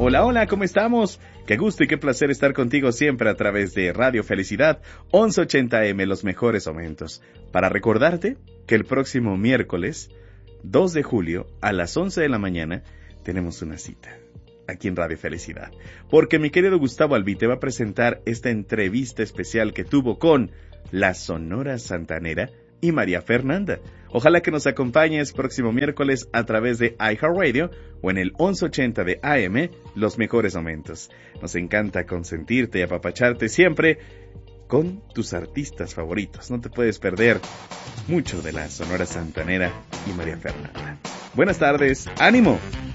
Hola, hola, ¿cómo estamos? Qué gusto y qué placer estar contigo siempre a través de Radio Felicidad 1180M, los mejores momentos. Para recordarte que el próximo miércoles 2 de julio a las 11 de la mañana tenemos una cita aquí en Radio Felicidad. Porque mi querido Gustavo Albí te va a presentar esta entrevista especial que tuvo con la Sonora Santanera y María Fernanda. Ojalá que nos acompañes próximo miércoles a través de iHeartRadio o en el 1180 de AM, los mejores momentos. Nos encanta consentirte y apapacharte siempre con tus artistas favoritos. No te puedes perder mucho de la Sonora Santanera y María Fernanda. Buenas tardes, ánimo.